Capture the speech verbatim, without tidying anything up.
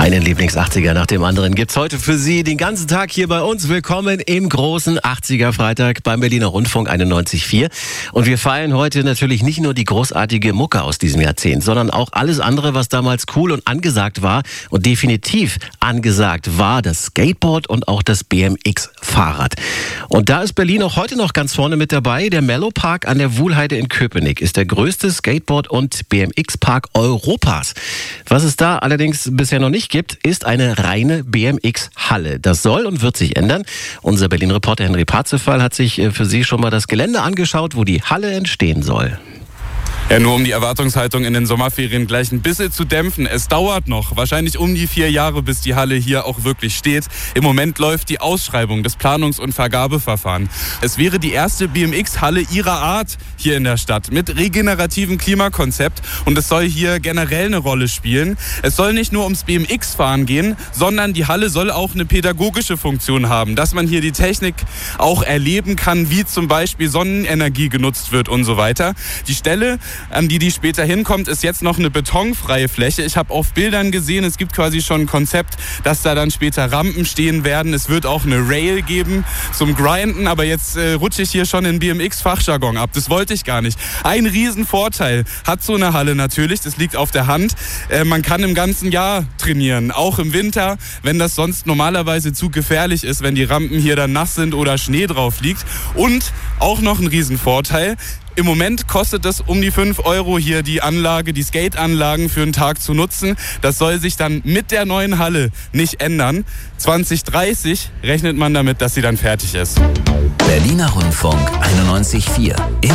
Einen Lieblings-achtziger nach dem anderen gibt's heute für Sie den ganzen Tag hier bei uns. Willkommen im großen achtziger-Freitag beim Berliner Rundfunk einundneunzig Komma vier. Und wir feiern heute natürlich nicht nur die großartige Mucke aus diesem Jahrzehnt, sondern auch alles andere, was damals cool und angesagt war. Und definitiv angesagt war das Skateboard und auch das B M X-Fahrrad. Und da ist Berlin auch heute noch ganz vorne mit dabei. Der Mellow Park an der Wuhlheide in Köpenick ist der größte Skateboard- und B M X-Park Europas. Was es da allerdings bisher noch nicht gibt, ist eine reine B M X-Halle. Das soll und wird sich ändern. Unser Berlin-Reporter Henry Parzefall hat sich für Sie schon mal das Gelände angeschaut, wo die Halle entstehen soll. Ja, nur um die Erwartungshaltung in den Sommerferien gleich ein bisschen zu dämpfen. Es dauert noch, wahrscheinlich um die vier Jahre, bis die Halle hier auch wirklich steht. Im Moment läuft die Ausschreibung des Planungs- und Vergabeverfahren. Es wäre die erste B M X-Halle ihrer Art hier in der Stadt mit regenerativem Klimakonzept und es soll hier generell eine Rolle spielen. Es soll nicht nur ums B M X-Fahren gehen, sondern die Halle soll auch eine pädagogische Funktion haben, dass man hier die Technik auch erleben kann, wie zum Beispiel Sonnenenergie genutzt wird und so weiter. Die Stelle, an die die später hinkommt, ist jetzt noch eine betonfreie Fläche. Ich habe auf Bildern gesehen, es gibt quasi schon ein Konzept, dass da dann später Rampen stehen werden. Es wird auch eine Rail geben zum Grinden, aber jetzt äh, rutsche ich hier schon in B M X-Fachjargon ab. Das wollte ich gar nicht. Ein Riesenvorteil hat so eine Halle natürlich, das liegt auf der Hand. Äh, man kann im ganzen Jahr trainieren, auch im Winter, wenn das sonst normalerweise zu gefährlich ist, wenn die Rampen hier dann nass sind oder Schnee drauf liegt. Und auch noch ein Riesenvorteil: im Moment kostet es um die fünf Euro hier die Anlage, die Skate-Anlagen für einen Tag zu nutzen. Das soll sich dann mit der neuen Halle nicht ändern. zwanzig dreißig rechnet man damit, dass sie dann fertig ist. Berliner Rundfunk einundneunzig Komma vier.